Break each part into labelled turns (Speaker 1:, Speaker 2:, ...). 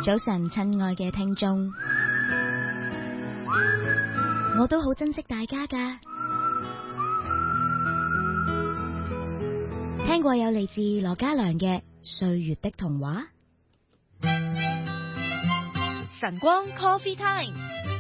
Speaker 1: 早晨，親愛嘅聽眾，我都好珍惜大家㗎。聽過有嚟自羅嘉良嘅《歲月的童話》。
Speaker 2: 晨光 Coffee Time，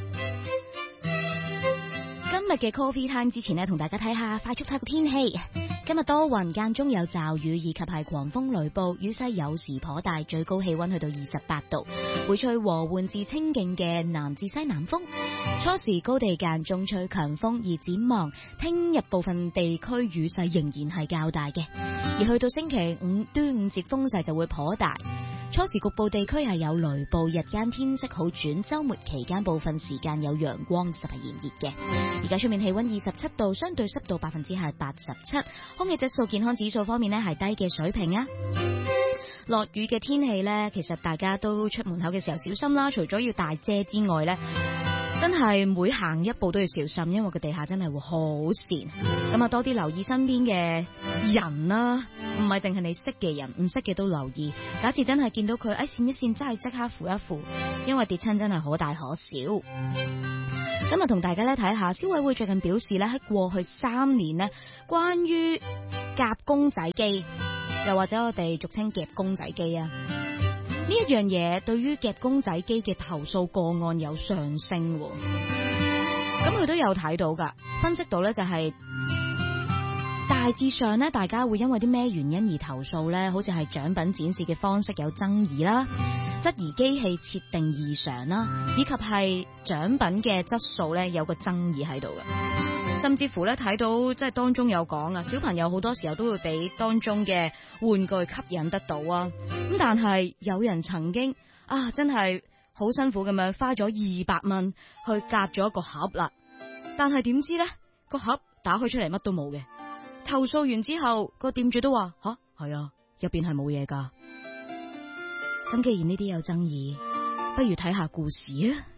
Speaker 1: 今日嘅 Coffee Time 之前呢，同大家睇下快速睇個天氣。今日多雲，間中有驟雨以及係狂風雷暴，雨勢有時頗大，最高氣溫去到28度，會吹和緩至清勁嘅南至西南風。初時高地間中吹強風，而展望聽日部分地區雨勢仍然係較大嘅，而去到星期五端午節風勢就會頗大。初時局部地區係有雷暴，日間天色好轉，週末期間部分時間有陽光以及係炎熱嘅。而家出面氣溫27度，相對濕度87%，空氣質素健康指數方面呢係低嘅水平啊。落雨嘅天氣呢，其實大家都出門口嘅時候小心啦，除咗要大遮之外呢，真係每行一步都要小心，因為個地下真係會好跣。咁啊，多啲留意身邊嘅人啦，唔係淨係你識嘅人，唔識嘅都留意。假設真係見到佢，跣一跣，真係即刻扶一扶，因為跌親真係可大可小。今日同大家咧睇下，消委會最近表示咧，喺過去3年呢，關於夾公仔機，又或者我哋俗稱夾公仔機啊，呢一樣嘢對於夾公仔機嘅投訴個案有上升。咁佢都有睇到噶，分析到咧就係大致上咧，大家會因為啲咩原因而投訴咧？好似係獎品展示嘅方式有爭議啦，質疑機器設定異常啦，以及係獎品嘅質素咧有個爭議喺度嘅。甚至乎咧睇到即係當中有講啊，小朋友好多時候都會俾當中嘅玩具吸引得到啊。咁但係有人曾經真係好辛苦咁樣花咗200蚊去夾咗一個盒啦，但係點知咧個盒打開出嚟乜都冇嘅。投訴完之後，個店主都話係啊，入邊係冇嘢噶。咁既然呢啲有爭議，不如睇下故事啊。